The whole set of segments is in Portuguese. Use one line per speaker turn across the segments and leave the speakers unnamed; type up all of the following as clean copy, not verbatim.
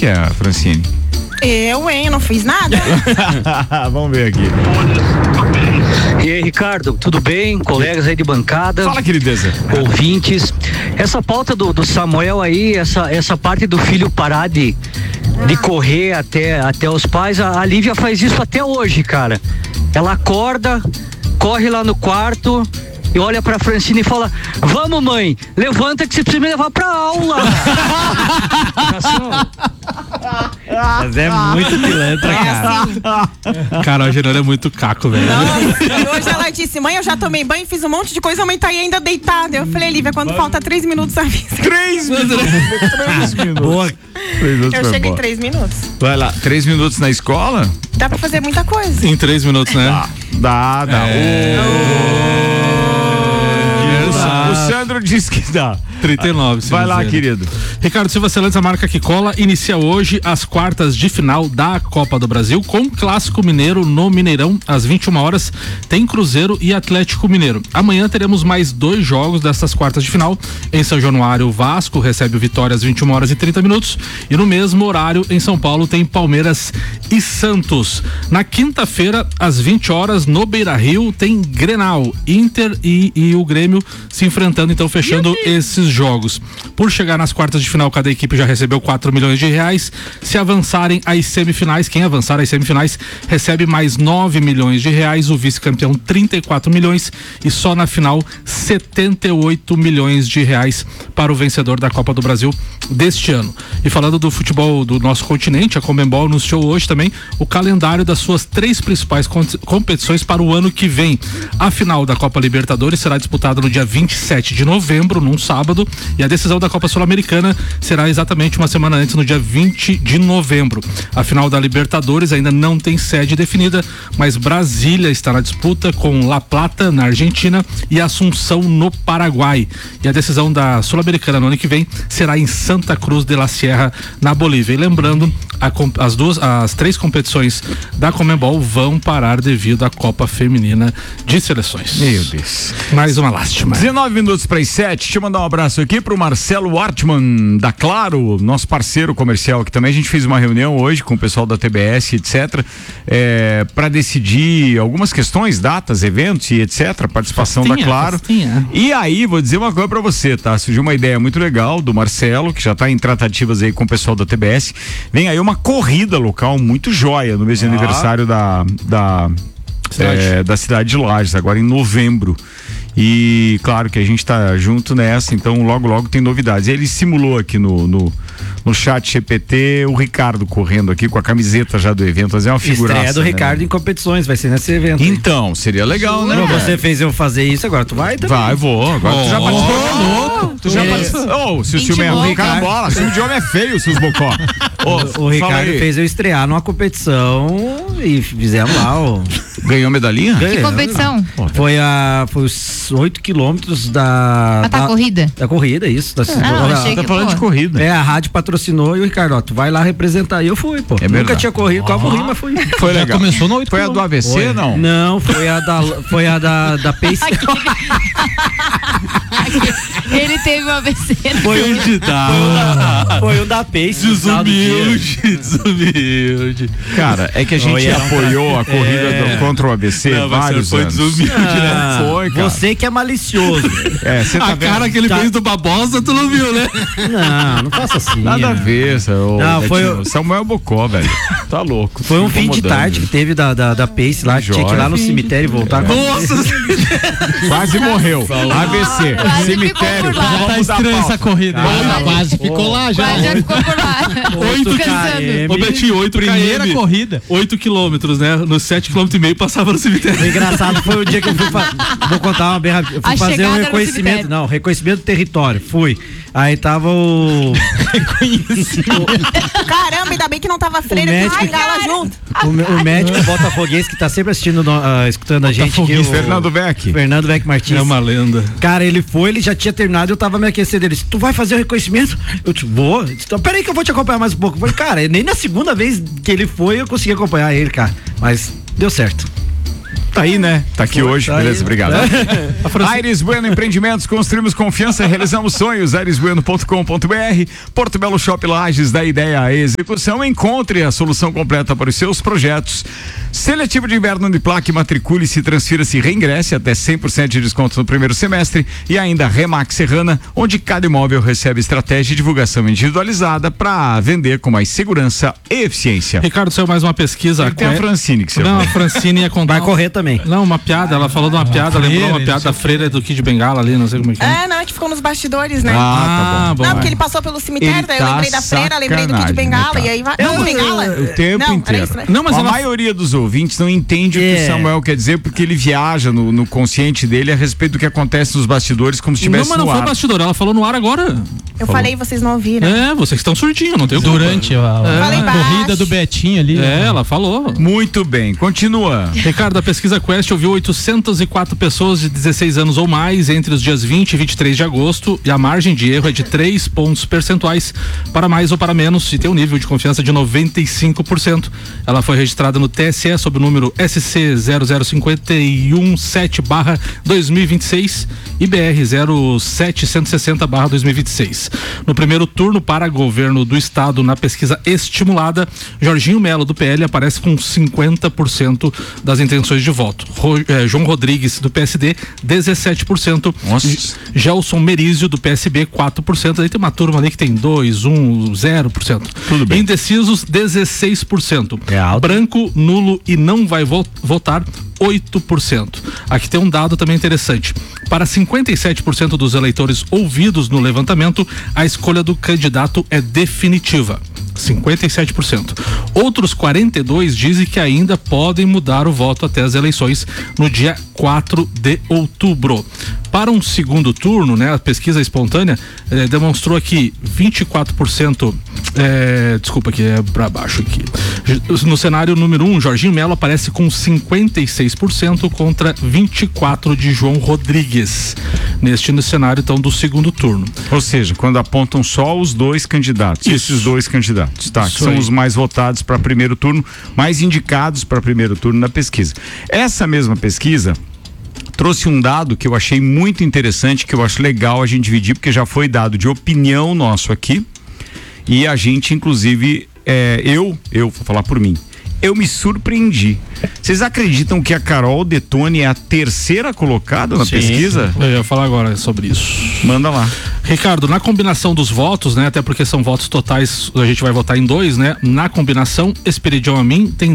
que é, Francine?
Eu não fiz nada.
Vamos ver aqui.
E aí, Ricardo, tudo bem? Colegas aí de bancada.
Fala, querideza.
Ouvintes. Essa pauta do Samuel aí, essa parte do filho parar de correr até os pais, a Lívia faz isso até hoje, cara. Ela acorda, corre lá no quarto e olha pra Francine e fala: vamos, mãe, levanta que você precisa me levar pra aula.
Mas é muito pilantra, cara.
Assim.
Cara, a Gerana é muito caco, velho.
E hoje ela disse: mãe, eu já tomei banho, fiz um monte de coisa, a mãe tá aí ainda deitada. Eu falei: Lívia, quando falta 3 minutos, avisa.
3 minutos. 3 minutos.
Boa.
3 minutos
Eu
foi
chego
boa.
em 3 minutos.
Vai lá, 3 minutos na escola?
Dá pra fazer muita coisa.
Em 3 minutos, né?
Dá. O Sandro disse que dá.
39.
Vai lá, querido.
Ricardo Silva Celantes, a marca que cola, inicia hoje as quartas de final da Copa do Brasil com Clássico Mineiro no Mineirão, às 21 horas, tem Cruzeiro e Atlético Mineiro. Amanhã teremos mais 2 jogos dessas quartas de final. Em São Januário, o Vasco recebe o Vitória às 21 horas e 30 minutos e no mesmo horário em São Paulo tem Palmeiras e Santos. Na quinta-feira, às 20 horas, no Beira-Rio, tem Grenal, Inter e o Grêmio se enfrentando, então fechando esses jogos. Por chegar nas quartas de final, cada equipe já recebeu 4 milhões de reais. Se avançarem às semifinais, quem avançar às semifinais recebe mais 9 milhões de reais, o vice-campeão 34 milhões e só na final 78 milhões de reais para o vencedor da Copa do Brasil deste ano. E falando do futebol do nosso continente, a Conmebol anunciou hoje também o calendário das suas 3 principais competições para o ano que vem. A final da Copa Libertadores será disputada no dia 27 de novembro, num sábado, e a decisão da Copa Sul-Americana será exatamente uma semana antes, no dia 20 de novembro. A final da Libertadores ainda não tem sede definida, mas Brasília está na disputa com La Plata, na Argentina, e Assunção, no Paraguai. E a decisão da Sul-Americana no ano que vem será em Santa Cruz de la Sierra, na Bolívia. E lembrando, as 3 competições da Conmebol vão parar devido à Copa Feminina de Seleções.
Meu Deus.
Mais uma lástima.
19 minutos para as 7. Deixa eu mandar um abraço aqui pro Marcelo Wartman, da Claro, nosso parceiro comercial, que também a gente fez uma reunião hoje com o pessoal da TBS, etc., para decidir algumas questões, datas, eventos e etc., participação da Claro. E aí, vou dizer uma coisa para você, tá? Surgiu uma ideia muito legal do Marcelo, que já tá em tratativas aí com o pessoal da TBS. Vem aí uma corrida local muito joia no mês de aniversário da cidade de Lages, agora em novembro. E claro que a gente tá junto nessa, então logo tem novidades. Ele simulou aqui no chat GPT o Ricardo correndo aqui com a camiseta já do evento, fazer uma figuraça.
Estreia do Ricardo, né? Em competições, vai ser nesse evento.
Então, seria legal, né?
Você fez eu fazer isso, agora tu vai também.
Vai, vou. Agora tu já participou. Tu já participou. Se o ciúme é carambola, ciúme de homem é feio, seus bocó.
O Ricardo fez eu estrear numa competição e fizemos lá.
Ganhou medalhinha?
Que competição?
Foi os 8 quilômetros da
corrida?
Da corrida, isso.
Tá falando de corrida.
A rádio patrocinou e o Ricardo, tu vai lá representar. E eu fui, pô. Nunca tinha corrido, quase morri, mas fui.
Foi legal.
Começou no 8
Foi a do AVC, não?
Não, foi a da Pace.
Ele teve uma AVC.
Foi o da Pace.
Desumilde.
Cara, é que a gente apoiou a corrida contra o AVC vários anos.
Desumilde, né?
Foi, cara.
Você que é malicioso.
Você tá
a cara que ele fez do Babosa, tu não viu, né?
Não faça assim.
Nada a ver,
foi
Samuel Bocó, velho. Tá louco.
Foi um fim de tarde que teve da Pace lá, que tinha que ir lá no cemitério e voltar.
Nossa!
Quase morreu. AVC, cemitério.
Já tá estranha essa corrida.
Quase ficou lá já.
Quase já ficou por lá.
8 km. Ô, Betinho, 8
Primeira
km.
corrida.
8 quilômetros, né? Nos 7,5 km passava no cemitério.
O engraçado foi o dia que eu fui vou contar uma bem rápida. Eu fui fazer um reconhecimento. Não, reconhecimento do território. Fui. Aí tava o.
Caramba, ainda bem que não tava freio. Ai, gala junto.
O médico botafoguense que tá sempre assistindo, escutando a gente.
Fernando Beck.
Fernando Beck Martins.
É uma lenda.
Cara, ele já tinha terminado, eu tava me aquecendo. Ele disse, tu vai fazer o reconhecimento? Eu disse, vou. Então, peraí que eu vou te acompanhar mais um pouco. Eu falei, cara, nem na segunda vez que ele foi eu consegui acompanhar ele, cara. Mas deu certo.
Tá aí, né? Tá aqui hoje.
Tá
Beleza,
aí.
obrigado. Aires Bueno Empreendimentos, construímos confiança, realizamos sonhos. airesbueno.com.br. Porto Belo Shop Lages, da ideia à execução. Encontre a solução completa para os seus projetos. Seletivo de inverno Uniplac, matricule-se, transfira-se, reingresse até 100% de desconto no primeiro semestre. E ainda Remax Serrana, onde cada imóvel recebe estratégia de divulgação individualizada para vender com mais segurança e eficiência.
Ricardo, saiu mais uma pesquisa.
Tem a Francine que você
Não, a Francine ia contar.
Vai correr também.
Não, uma piada. Ela falou de uma piada, lembrou uma piada da freira do Kid Bengala ali, não sei como é que é.
Não, é que ficou nos bastidores, né?
Tá bom.
Não, porque ele passou pelo cemitério,
Ele
daí eu
tá
lembrei da freira, lembrei do Kid
sacanagem,
Bengala,
né,
e aí vai. Não, do Bengala?
O tempo
Não,
inteiro.
era isso, né?
Não, mas
a
ela...
maioria dos ouvintes não entende o que o Samuel quer dizer, porque ele viaja no consciente dele a respeito do que acontece nos bastidores, como se estivesse
Não, mas não
no
foi
ar.
bastidor, ela falou no ar agora.
Eu falei e vocês não ouviram.
Vocês estão surtinho, não tem o
Durante a
Falei baixo.
corrida do Betinho ali.
ela falou.
Muito bem, continua.
Ricardo, a pesquisa Quest ouviu 804 pessoas de 16 anos ou mais entre os dias 20 e 23 de agosto e a margem de erro é de 3 pontos percentuais para mais ou para menos e tem um nível de confiança de 95%. Ela foi registrada no TSE sob o número SC 00517/2026 e BR 07160/2026. No primeiro turno para governo do estado na pesquisa estimulada, Jorginho Melo do PL aparece com 50% das intenções de voto. João Rodrigues do PSD 17%.
Nossa.
Gelson Merizio do PSB 4%. Aí tem uma turma ali que tem 2, 1, 0%.
Tudo bem.
Indecisos 16%.
É alto.
Branco, nulo e não vai votar 8%. Aqui tem um dado também interessante. Para 57% dos eleitores ouvidos no levantamento, a escolha do candidato é definitiva. 57%. Outros 42% dizem que ainda podem mudar o voto até as eleições no dia 4 de outubro. Para um segundo turno, né, a pesquisa espontânea demonstrou aqui 24%. Desculpa, que é para baixo aqui. No cenário número 1, Jorginho Melo aparece com 56% contra 24% de João Rodrigues. Neste cenário, então, do segundo turno.
Ou seja, quando apontam só os dois candidatos, esses dois candidatos, tá? Que são os mais votados para primeiro turno, mais indicados para primeiro turno na pesquisa. Essa mesma pesquisa trouxe um dado que eu achei muito interessante, que eu acho legal a gente dividir, porque já foi dado de opinião nosso aqui, e a gente, inclusive, eu vou falar por mim, eu me surpreendi. Vocês acreditam que a Carol Detone é a terceira colocada na pesquisa?
Eu ia falar agora sobre isso.
Manda lá.
Ricardo, na combinação dos votos, né? Até porque são votos totais, a gente vai votar em 2, né? Na combinação, Esperidião Amin tem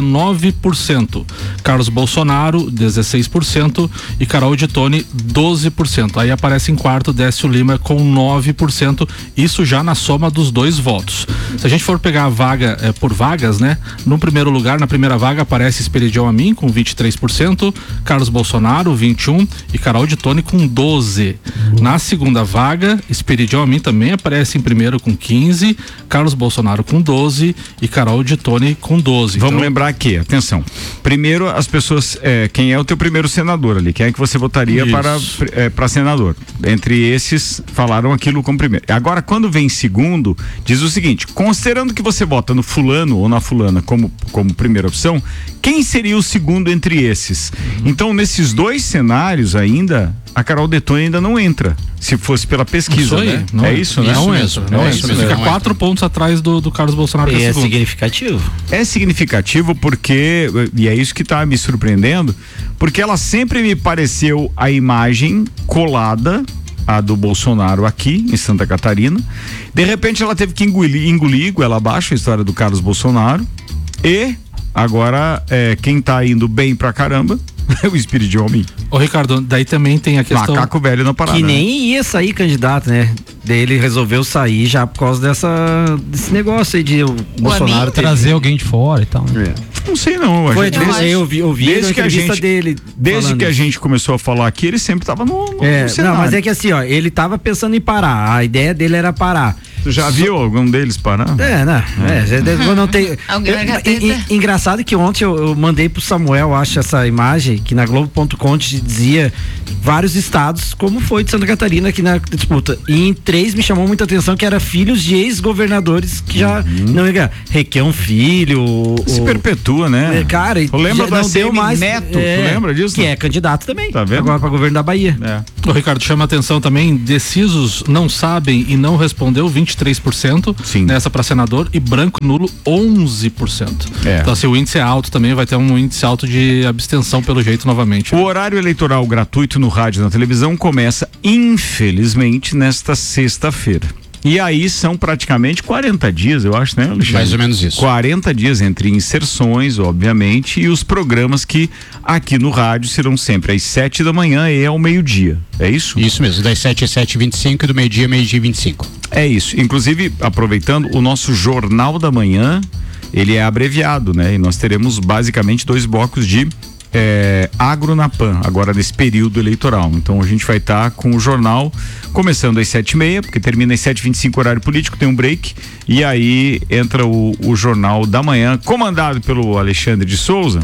19%, Carlos Bolsonaro 16% e Carol Detone 12%. Aí aparece em quarto Décio Lima com 9%, isso já na soma dos dois votos. Se a gente for pegar a vaga por vagas, né? No primeiro lugar, na primeira vaga, aparece Esperidião Amin com 23%, Carlos Bolsonaro 21% e Carol Detone com 12%. Na segunda vaga, Esperidião Amin também aparece em primeiro com 15%, Carlos Bolsonaro com 12% e Carol Detone com 12%.
Vamos lembrar aqui, atenção. Primeiro, as pessoas, quem é o teu primeiro senador ali? Quem é que você votaria para senador? Entre esses, falaram aquilo como primeiro. Agora, quando vem segundo, diz o seguinte: considerando que você vota no fulano ou na fulana como primeira opção, quem seria o segundo entre esses? Então, nesses dois cenários ainda, a Carol Detone ainda não entra, se fosse pela pesquisa,
isso aí,
né?
Não,
isso, né?
Não entra. Fica
Não
4 pontos atrás do Carlos Bolsonaro.
E é significativo.
É significativo porque, e é isso que tá me surpreendendo, porque ela sempre me pareceu a imagem colada, a do Bolsonaro aqui em Santa Catarina. De repente ela teve que engolir goela abaixo a história do Carlos Bolsonaro, e agora quem tá indo bem pra caramba é o Esperidião Amin.
Ô Ricardo, daí também tem a questão...
Macaco velho na parada.
Que nem ia sair candidato, né? Daí ele resolveu sair já por causa desse negócio aí de o Bolsonaro
trazer alguém de fora e tal. Né?
Não sei não.
Eu vi
desde que a gente
dele.
Desde que a gente começou a falar aqui, ele sempre tava no cenário.
Não, mas é que assim, ó, ele tava pensando em parar. A ideia dele era parar.
Tu já viu algum deles parando?
Não tem. Engraçado que ontem eu mandei pro Samuel, acho, essa imagem que na Globo.com dizia vários estados, como foi de Santa Catarina aqui na disputa. E em 3 me chamou muita atenção que era filhos de ex-governadores que já não é Requião Filho.
Se perpetua, né?
Cara,
lembra do
deu mais
Neto, tu lembra disso?
Que é candidato também.
Tá vendo?
Agora para governo da Bahia.
O Ricardo, chama atenção também, decisos não sabem e não respondeu 23%.
Sim.
Nessa para senador, e branco e nulo 11%. Então assim, o índice é alto também, vai ter um índice alto de abstenção pelo jeito novamente.
O horário eleitoral gratuito no rádio e na televisão começa, infelizmente, nesta sexta-feira. E aí são praticamente 40 dias, eu acho, né, Alexandre?
Mais ou menos isso.
40 dias entre inserções, obviamente, e os programas que aqui no rádio serão sempre às 7 da manhã e ao meio-dia. É isso?
Isso mesmo, das 7 às 7h25 e do meio-dia, meio-dia e 25.
É isso. Inclusive, aproveitando, o nosso Jornal da Manhã, ele é abreviado, né? E nós teremos basicamente 2 blocos de Agro na Pan, agora nesse período eleitoral. Então a gente vai estar com o jornal começando às 7h30, porque termina às 7h25 horário político, tem um break, e aí entra o Jornal da Manhã, comandado pelo Alexandre de Souza,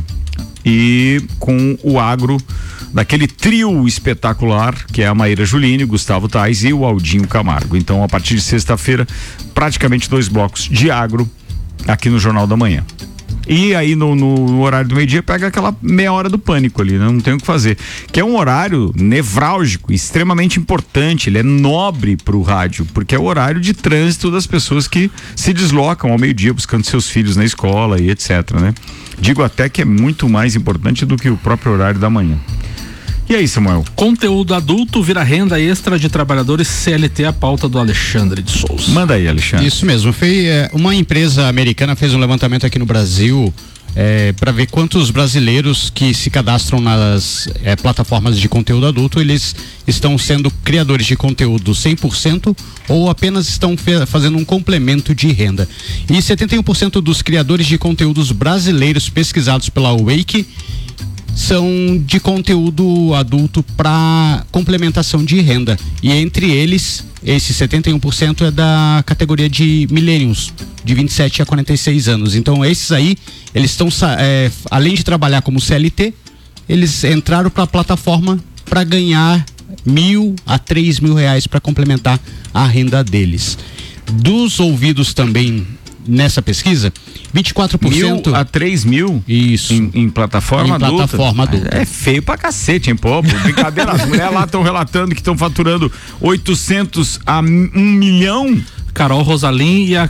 e com o agro daquele trio espetacular que é a Maíra Juline, Gustavo Tais e o Aldinho Camargo. Então a partir de sexta-feira, praticamente 2 blocos de agro aqui no Jornal da Manhã. E aí no horário do meio-dia pega aquela meia hora do pânico ali, né? Não tem o que fazer. Que é um horário nevrálgico, extremamente importante, ele é nobre pro rádio, porque é o horário de trânsito das pessoas que se deslocam ao meio-dia buscando seus filhos na escola e etc, né? Digo até que é muito mais importante do que o próprio horário da manhã. E aí, Samuel?
Conteúdo adulto vira renda extra de trabalhadores CLT, a pauta do Alexandre de Souza.
Manda aí, Alexandre.
Isso mesmo, uma empresa americana fez um levantamento aqui no Brasil para ver quantos brasileiros que se cadastram nas plataformas de conteúdo adulto, eles estão sendo criadores de conteúdo 100% ou apenas estão fazendo um complemento de renda. E 71% dos criadores de conteúdos brasileiros pesquisados pela Wake são de conteúdo adulto para complementação de renda, e entre eles esse 71% é da categoria de millennials, de 27 a 46 anos. Então esses aí, eles estão além de trabalhar como CLT, eles entraram para a plataforma para ganhar R$1.000 a R$3.000 para complementar a renda deles. Dos ouvidos também nessa pesquisa, 24%.
R$1.000 a R$3.000?
Isso.
Em plataforma adulta?
Plataforma adulta.
É feio pra cacete, hein, pô? Brincadeira, as mulheres lá estão relatando que estão faturando 800 a 1 milhão.
Carol Rosalim e a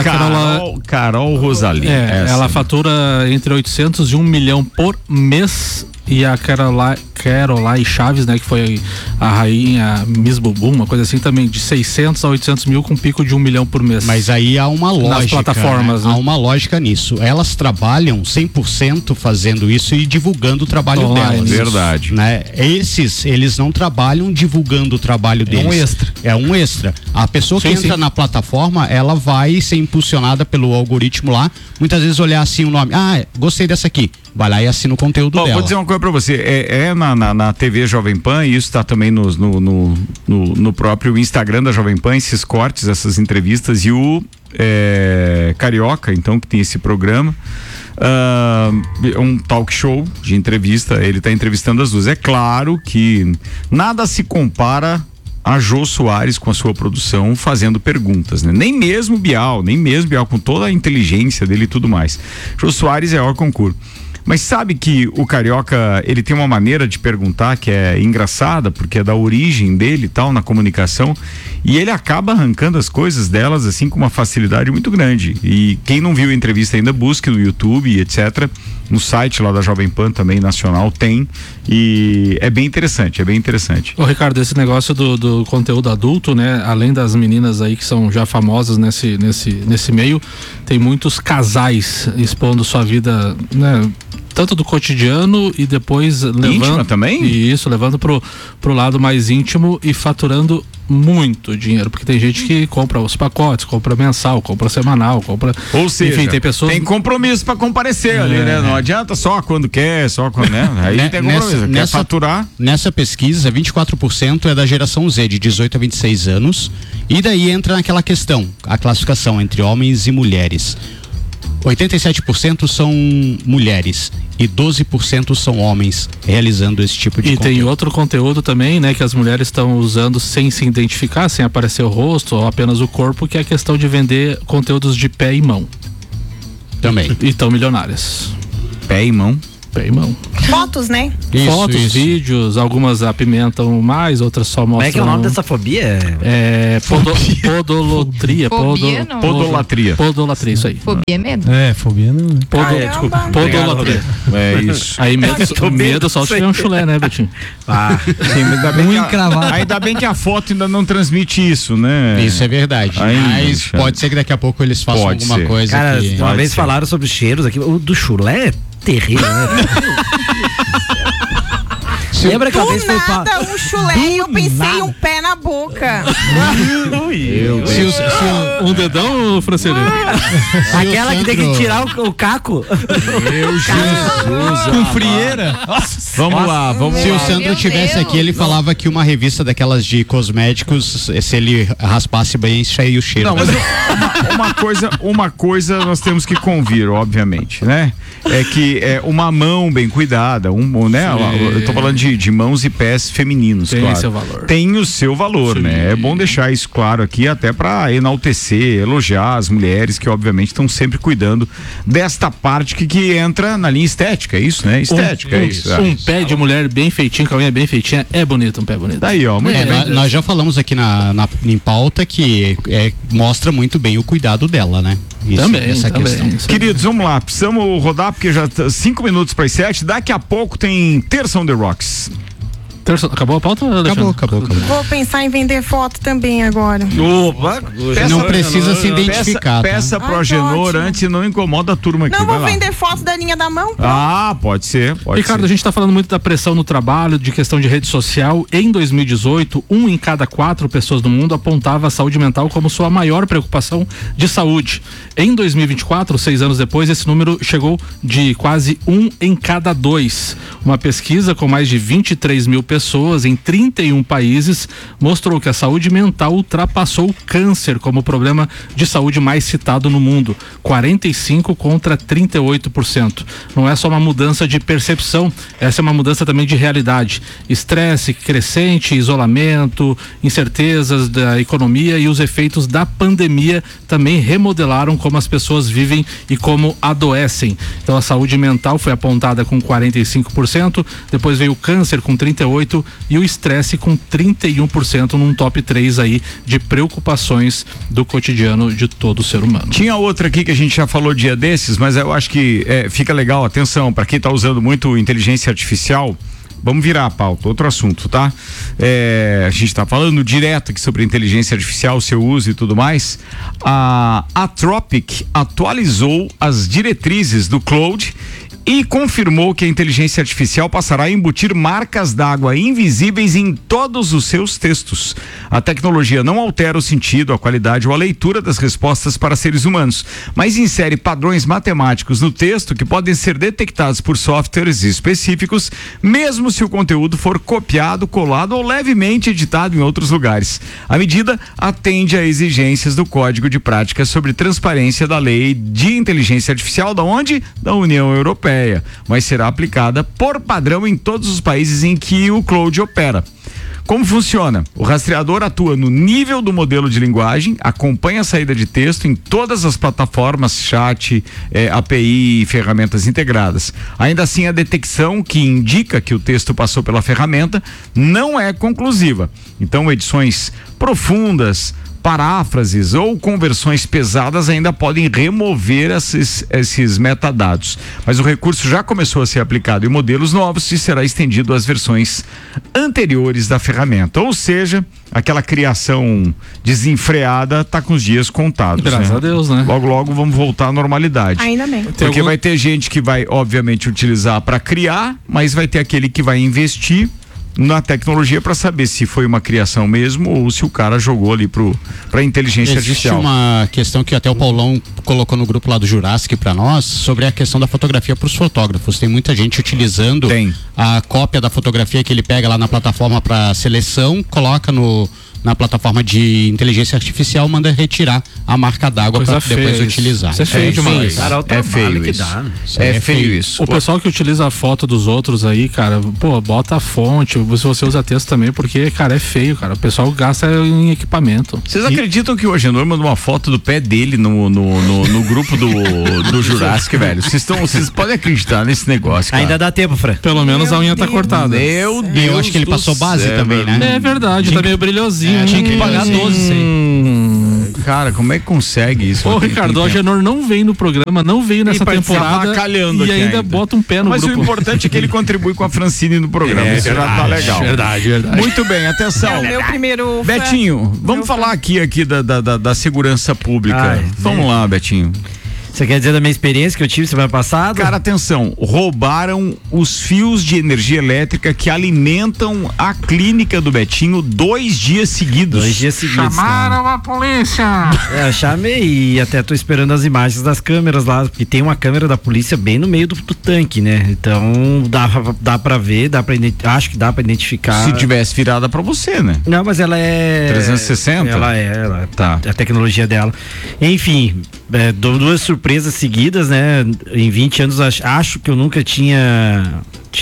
Carol Rosalim.
Ela fatura entre 800 e 1 milhão por mês. E a Caroline Chaves, né, que foi a rainha Miss Bubu, uma coisa assim também, de 600 a 800 mil com pico de 1 milhão por mês.
Mas aí há uma lógica.
Nas plataformas, né?
Há uma lógica nisso. Elas trabalham 100% fazendo isso e divulgando o trabalho delas.
Verdade.
Né? Eles não trabalham divulgando o trabalho deles.
É um extra.
É um extra. A pessoa que entra na plataforma, ela vai ser impulsionada pelo algoritmo lá, muitas vezes olhar assim o nome, gostei dessa aqui, vai lá e assina o conteúdo dela.
Vou dizer uma coisa pra você, na TV Jovem Pan, e isso tá também no próprio Instagram da Jovem Pan, esses cortes, essas entrevistas, e o Carioca, então, que tem esse programa, um talk show de entrevista, ele tá entrevistando as duas. É claro que nada se compara a Jô Soares com a sua produção fazendo perguntas, né? Nem mesmo Bial com toda a inteligência dele e tudo mais. Jô Soares é hors concurso. Mas sabe que o Carioca, ele tem uma maneira de perguntar que é engraçada, porque é da origem dele e tal, na comunicação, e ele acaba arrancando as coisas delas assim com uma facilidade muito grande. E quem não viu a entrevista ainda, busque no YouTube e etc. No site lá da Jovem Pan também, nacional, tem, e é bem interessante, Ô
Ricardo, esse negócio do conteúdo adulto, né, além das meninas aí que são já famosas nesse meio, tem muitos casais expondo sua vida, né, tanto do cotidiano e depois
íntima também?
Isso, levando pro lado mais íntimo e faturando muito dinheiro, porque tem gente que compra os pacotes, compra mensal, compra semanal, compra...
Ou seja,
enfim, tem pessoas...
Tem compromisso para comparecer ali, né? Não adianta só quando quer, só quando, né? Aí tem compromisso, quer faturar.
Nessa pesquisa, 24% é da geração Z, de 18 a 26 anos, e daí entra naquela questão, a classificação entre homens e mulheres. 87% são mulheres e 12% são homens realizando esse tipo de conteúdo.
E tem outro conteúdo também, né, que as mulheres estão usando sem se identificar, sem aparecer o rosto ou apenas o corpo, que é a questão de vender conteúdos de pé e mão.
Também.
E estão milionárias.
Pé e mão.
Pé e mão.
Fotos, né?
Fotos, vídeos, algumas apimentam mais, outras só mostram...
Como é que é o nome dessa fobia?
Podolatria.
Fobia não.
Podolatria, isso aí.
Fobia é medo.
Fobia não.
Desculpa. Podolatria.
É isso.
Aí medo só se tiver um chulé, né, Betinho?
Ainda bem que a foto ainda não transmite isso, né?
Isso é verdade. Mas pode ser que daqui a pouco eles façam alguma coisa.
Cara, uma vez falaram sobre cheiros aqui, o do chulé é terrível, né? Lembra que a vez foi
um chulé e eu pensei um pé na boca.
Um dedão, Francelino?
Aquela que tem que tirar o caco.
Meu Jesus.
Com frieira.
Vamos lá, vamos
Se
lá.
o Sandro tivesse aqui, ele falava que uma revista daquelas de cosméticos, se ele raspasse bem, saía o cheiro.
Não, mas uma coisa nós temos que convir, obviamente, né? É que uma mão bem cuidada, né? Eu tô falando de mãos e pés femininos,
tem
claro.
Seu valor.
Tem o seu valor, né? É bom deixar isso claro aqui, até para enaltecer, elogiar as mulheres que obviamente estão sempre cuidando desta parte que entra na linha estética, é isso, né? Estética, é isso.
Um pé de mulher bem feitinho, com a unha bem feitinha, é bonito, um pé bonito.
Daí, ó, muito bem.
Nós já falamos aqui em pauta que mostra muito bem o cuidado dela, né? Isso,
também.
Questão.
Queridos, vamos lá, precisamos rodar porque já 5 minutos para as 7, daqui a pouco tem Terça on the Rocks.
Acabou a pauta, Alexandre?
Acabou.
Vou pensar em vender foto também agora.
Opa!
Não precisa se identificar.
Peça pro Agenor antes, não incomoda a turma aqui.
Não vou vender foto da linha da mão.
Pode ser.
Ricardo, a gente tá falando muito da pressão no trabalho, de questão de rede social. Em 2018, 1 em cada 4 pessoas do mundo apontava a saúde mental como sua maior preocupação de saúde. Em 2024, 6 anos depois, esse número chegou de quase 1 em cada 2. Uma pesquisa com mais de 23 mil pessoas em 31 países mostrou que a saúde mental ultrapassou o câncer como problema de saúde mais citado no mundo, 45% contra 38%. Não é só uma mudança de percepção, essa é uma mudança também de realidade. Estresse crescente, isolamento, incertezas da economia e os efeitos da pandemia também remodelaram como as pessoas vivem e como adoecem. Então a saúde mental foi apontada com 45%, depois veio o câncer com 38% e o estresse com 31% num top 3 aí de preocupações do cotidiano de todo ser humano.
Tinha outra aqui que a gente já falou dia desses, mas eu acho que fica legal, atenção, para quem está usando muito inteligência artificial, vamos virar a pauta, outro assunto, tá? A gente está falando direto aqui sobre inteligência artificial, seu uso e tudo mais. A Anthropic atualizou as diretrizes do Claude e confirmou que a inteligência artificial passará a embutir marcas d'água invisíveis em todos os seus textos. A tecnologia não altera o sentido, a qualidade ou a leitura das respostas para seres humanos, mas insere padrões matemáticos no texto que podem ser detectados por softwares específicos, mesmo se o conteúdo for copiado, colado ou levemente editado em outros lugares. A medida atende a exigências do Código de Práticas sobre Transparência da Lei de Inteligência Artificial, da onde? Da União Europeia, mas será aplicada por padrão em todos os países em que o Claude opera. Como funciona? O rastreador atua no nível do modelo de linguagem, acompanha a saída de texto em todas as plataformas, chat, API e ferramentas integradas. Ainda assim, a detecção que indica que o texto passou pela ferramenta não é conclusiva. Então, edições profundas, paráfrases ou conversões pesadas ainda podem remover esses metadados. Mas o recurso já começou a ser aplicado em modelos novos e será estendido às versões anteriores da ferramenta. Ou seja, aquela criação desenfreada está com os dias contados.
Graças a Deus, né?
Logo, logo vamos voltar à normalidade.
Ainda bem.
Porque vai ter gente que vai, obviamente, utilizar para criar, mas vai ter aquele que vai investir na tecnologia para saber se foi uma criação mesmo ou se o cara jogou ali pra inteligência
Existe
artificial.
uma questão que até o Paulão colocou no grupo lá do Jurassic para nós, sobre a questão da fotografia para os fotógrafos. Tem muita gente utilizando a cópia da fotografia que ele pega lá na plataforma para seleção, coloca na plataforma de inteligência artificial, manda retirar a marca d'água para depois utilizar.
Isso é feio demais.
É feio isso. É feio isso.
O pessoal que utiliza a foto dos outros aí, cara, pô, bota a fonte, se você usa texto também, porque, cara, é feio, cara. O pessoal gasta em equipamento.
Vocês acreditam que o Agenor mandou uma foto do pé dele no grupo do Jurassic, velho? Vocês podem acreditar nesse negócio, cara.
Ainda dá tempo, Fran.
Pelo menos a unha tá cortada.
Meu Deus.
Eu acho que ele passou base também, né?
É verdade, tá meio brilhosinho.
Tinha que pagar 12, sim.
Cara, como é que consegue isso?
Ô, Ricardo, o Agenor não veio no programa, não veio nessa temporada e ainda bota um pé no grupo.
Mas o importante é que ele contribui com a Francine no programa. Isso já tá legal.
Verdade.
Muito bem, atenção.
É o meu primeiro.
Betinho, vamos falar aqui da segurança pública. Vamos lá, Betinho.
Você quer dizer da minha experiência que eu tive semana passada?
Cara, atenção, roubaram os fios de energia elétrica que alimentam a clínica do Betinho 2 dias seguidos.
2 dias seguidos.
Chamaram a polícia!
Eu chamei e até tô esperando as imagens das câmeras lá, porque tem uma câmera da polícia bem no meio do tanque, né? Então dá pra ver, acho que dá pra identificar.
Se tivesse virada pra você, né?
Não, mas ela é
360?
Ela
tá.
A tecnologia dela. Enfim, duas surpresas seguidas, né? Em 20 anos acho que eu nunca tinha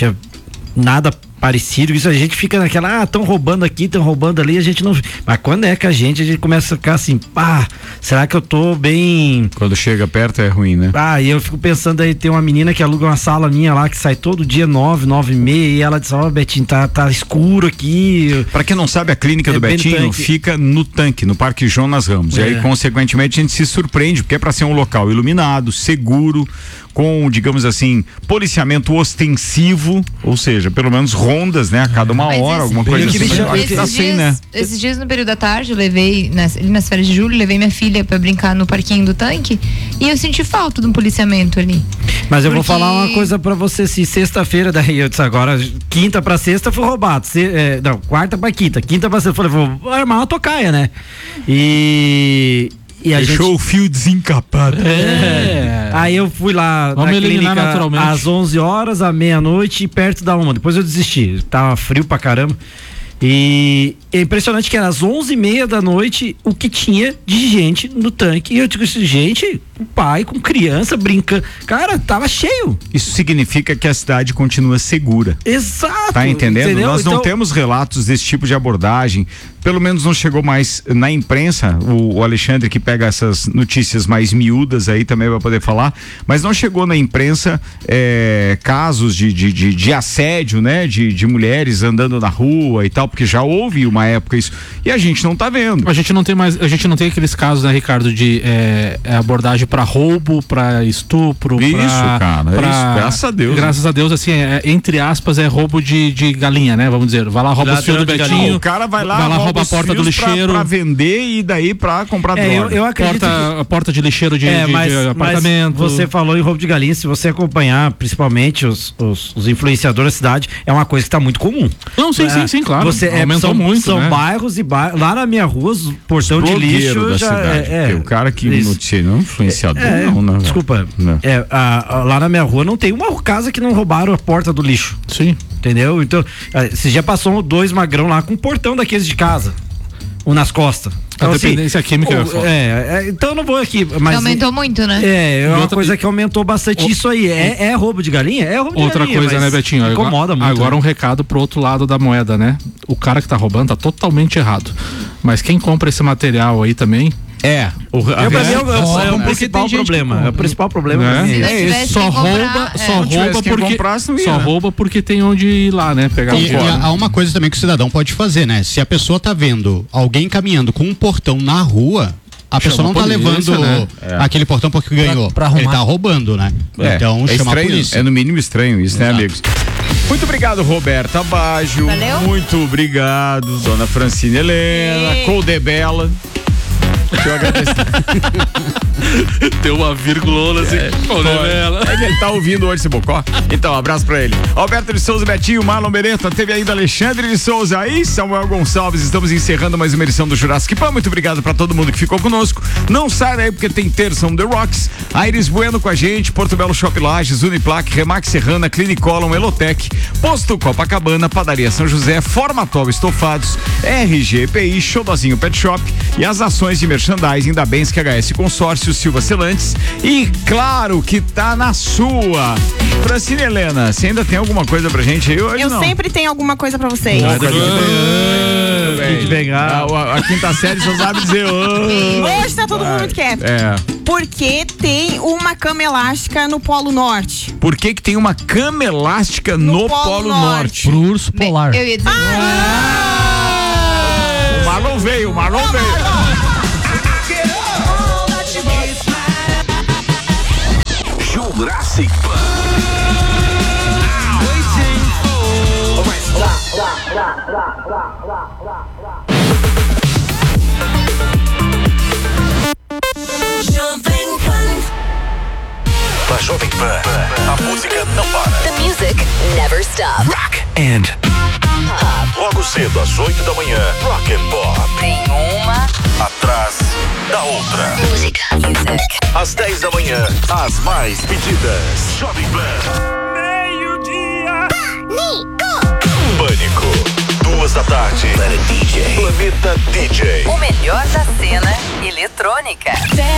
nada parecido. Isso a gente fica naquela, estão roubando aqui, estão roubando ali, a gente não. Mas quando é que a gente começa a ficar assim, será que eu tô bem.
Quando chega perto é ruim, né?
E eu fico pensando aí, tem uma menina que aluga uma sala minha lá, que sai todo dia 9h30, e ela diz, Betinho, tá escuro aqui.
Pra quem não sabe, a clínica do Betinho fica no tanque, no Parque Jonas Ramos. E aí, consequentemente, a gente se surpreende, porque é pra ser um local iluminado, seguro, com, digamos assim, policiamento ostensivo, ou seja, pelo menos rondas, né, a cada uma hora, alguma coisa assim.
Esses dias no período da tarde eu levei, nas férias de julho, levei minha filha pra brincar no parquinho do tanque e eu senti falta de um policiamento ali.
Mas eu vou falar uma coisa pra você, se sexta-feira, daí eu disse agora, quinta pra sexta foi roubado, quarta pra quinta pra sexta, eu falei, vou armar uma tocaia, né? E
deixou o fio desencapado.
Aí eu fui lá na clínica às 11 horas, à meia-noite e perto da 1. Depois eu desisti. Tava frio pra caramba. E é impressionante que era às 11h30 da noite o que tinha de gente no tanque. E eu digo assim, gente, o pai com criança brincando. Cara, tava cheio.
Isso significa que a cidade continua segura.
Exato.
Tá entendendo?
Entendeu?
Nós não temos relatos desse tipo de abordagem. Pelo menos não chegou mais na imprensa. O Alexandre, que pega essas notícias mais miúdas aí, também vai poder falar. Mas não chegou na imprensa casos de assédio, né? De mulheres andando na rua e tal, porque já houve uma época isso. E a gente não tá vendo.
A gente não tem aqueles casos, né, Ricardo, de abordagem para roubo, para estupro.
Isso, cara. Isso, graças a Deus.
Graças a Deus, assim, entre aspas, é roubo de galinha, né? Vamos dizer. Vai lá, rouba os fios do Betinho.
O cara vai lá,
rouba a porta do lixeiro.
Pra vender e daí pra comprar droga.
Eu acredito
a porta de lixeiro de apartamento.
Mas você falou em roubo de galinha, se você acompanhar, principalmente os influenciadores da cidade, é uma coisa que tá muito comum.
Não, sim, claro. Aumentou muito,
são bairros e bairros. Lá na minha rua, os portão de lixo
da cidade. O cara que noticia, não é influenciador, não.
Desculpa.
Não.
Lá na minha rua não tem uma casa que não roubaram a porta do lixo.
Sim.
Entendeu? Então, você já passou 2 magrão lá com um portão daqueles de casa. Um nas costas. Então,
a dependência química é foda.
Então eu não vou aqui. Mas
aumentou muito, né?
É uma coisa que aumentou bastante isso aí. É roubo de galinha? É roubo de
outra
galinha.
Outra coisa, né, Betinho?
Incomoda muito.
Agora um recado pro outro lado da moeda, né? O cara que tá roubando tá totalmente errado. Mas quem compra esse material aí também,
Pra mim é o principal problema. É o principal problema.
Só rouba porque tem onde ir lá, né? Pegar
e há uma coisa também que o cidadão pode fazer, né? Se a pessoa tá vendo alguém caminhando com um portão na rua, a pessoa não tá levando, né, aquele portão porque ganhou. Pra ele tá roubando, né? Então chama a polícia.
É no mínimo estranho isso, né, amigos? Muito obrigado, Roberta Baggio.
Valeu.
Muito obrigado, dona Francine Helena, Coldebella. Deixa eu agradecer.
Tem uma vírgula assim.
É que ele tá ouvindo hoje esse bocó. Então, abraço pra ele. Alberto de Souza, Betinho, Marlon Beretta, teve ainda Alexandre de Souza e Samuel Gonçalves. Estamos encerrando mais uma edição do Jurassic Pan. Muito obrigado pra todo mundo que ficou conosco. Não sai daí porque tem terça The Rocks, Aires Bueno com a gente, Porto Belo Shop Lages, Uniplac, Remax Serrana, Clinicolon, Elotec, Posto Copacabana, Padaria São José, Formatol Estofados, RGPI, Xodozinho Pet Shop e as ações de merchandising da Bens QHS Consórcio, Silva Celantes e claro que tá na sua. Francine Helena, você ainda tem alguma coisa pra gente aí hoje?
Eu sempre tenho alguma coisa pra vocês.
A quinta série só sabe dizer
hoje tá todo mundo muito quieto. Porque tem uma cama elástica no Polo Norte.
Por que tem uma cama elástica no Polo Norte?
Pro urso polar.
Eu ia dizer.
O Marlon veio.
Jurassic Pan. Na Jovem Pan, a música não para.
The music never stops.
Rock and Pop. Logo cedo, às 8 da manhã, Rock and Pop.
Tem uma
atrás da outra.
música.
Às 10 da manhã, as mais pedidas. Jovem Pan. Meio-dia. Pânico. 2 da tarde. Planeta DJ.
O melhor da cena eletrônica.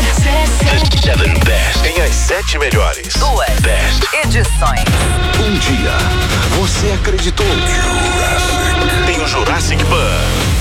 Tem as 7 melhores.
2 edições.
Um dia, você acreditou. Tem o Jurassic Pan.